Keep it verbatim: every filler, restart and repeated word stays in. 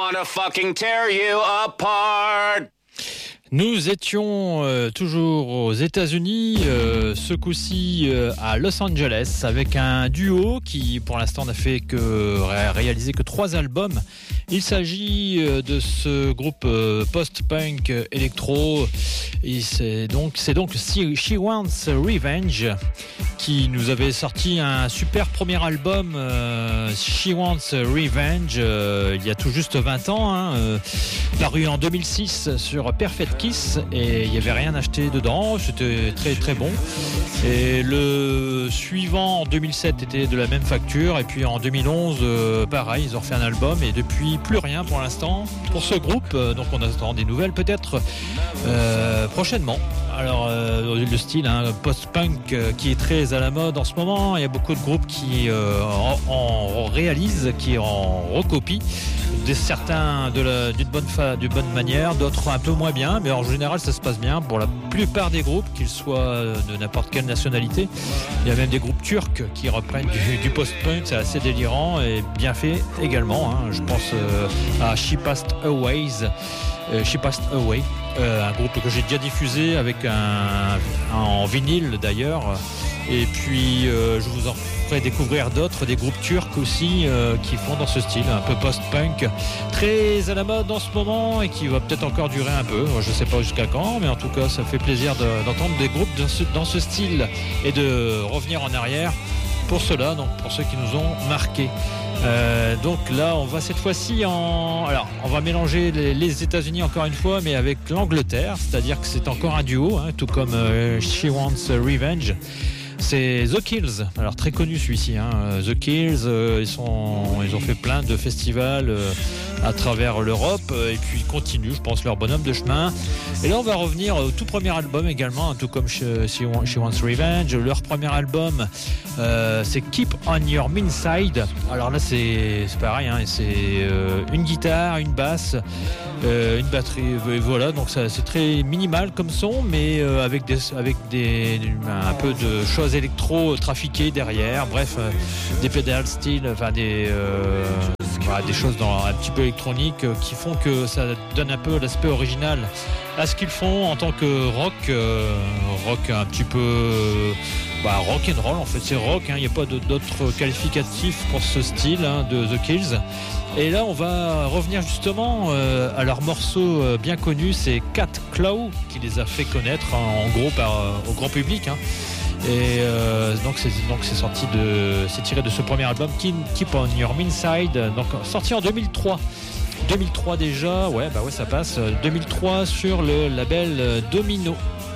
wanna fucking tear you apart. Nous étions euh, toujours aux États-Unis, euh, ce coup-ci euh, à Los Angeles, avec un duo qui, pour l'instant, n'a fait que ré- réaliser que trois albums. Il s'agit euh, de ce groupe euh, post-punk euh, électro. Et c'est donc, c'est donc She Wants Revenge qui nous avait sorti un super premier album, euh, She Wants Revenge, euh, il y a tout juste vingt ans, hein, euh, paru en deux mille six sur Perfect Kiss, et il n'y avait rien acheté dedans, c'était très très bon. Et le suivant en deux mille sept était de la même facture, et puis en deux mille onze, euh, pareil, ils ont refait un album, et depuis plus rien pour l'instant pour ce groupe, donc on attend des nouvelles peut-être euh, prochainement. Alors euh, le style hein, post-punk euh, qui est très à la mode en ce moment, il y a beaucoup de groupes qui euh, en, en réalisent, qui en recopient, des, certains de la, d'une, bonne fa, d'une bonne manière, d'autres un peu moins bien, mais en général ça se passe bien pour la plupart des groupes, qu'ils soient de n'importe quelle nationalité. Il y a même des groupes turcs qui reprennent du, du post-punk, c'est assez délirant et bien fait également, hein. Je pense euh, à She Passed Away, euh, She Passed Away. Euh, un groupe que j'ai déjà diffusé avec un, un en vinyle d'ailleurs, et puis euh, je vous en ferai découvrir d'autres, des groupes turcs aussi euh, qui font dans ce style un peu post-punk, très à la mode en ce moment et qui va peut-être encore durer un peu, je ne sais pas jusqu'à quand, mais en tout cas ça fait plaisir de, d'entendre des groupes dans ce, dans ce style et de revenir en arrière pour cela, donc pour ceux qui nous ont marqués. Euh, donc là on va cette fois-ci en... Alors on va mélanger les, les États-Unis encore une fois, mais avec l'Angleterre, c'est-à-dire que c'est encore un duo, hein, tout comme euh, She Wants Revenge. C'est The Kills, alors très connu celui-ci, hein. The Kills, euh, ils, sont, ils ont fait plein de festivals euh, à travers l'Europe, euh, et puis ils continuent, je pense, leur bonhomme de chemin. Et là on va revenir au tout premier album également, hein, tout comme She, She Wants Revenge. Leur premier album euh, c'est Keep On Your Mean Side. Alors là c'est, c'est pareil, hein, c'est euh, une guitare, une basse, euh, une batterie, et voilà, donc ça, c'est très minimal comme son, mais euh, avec, des, avec des, un peu de choses électro trafiquées derrière, bref, euh, des pédales style, enfin des, euh, voilà, des choses dans, un petit peu électroniques euh, qui font que ça donne un peu l'aspect original à ce qu'ils font en tant que rock, euh, rock un petit peu euh, bah, rock and roll, en fait c'est rock, il hein, n'y a pas de, d'autres qualificatifs pour ce style hein, de The Kills. Et là on va revenir justement euh, à leur morceau euh, bien connu, c'est Cat Claw, qui les a fait connaître hein, en gros par, euh, au grand public, hein. Et euh, donc c'est donc c'est sorti de c'est tiré de ce premier album Keep On Your Mean Side, donc sorti en deux mille trois. deux mille trois déjà, ouais bah ouais ça passe. deux mille trois sur le label Domino.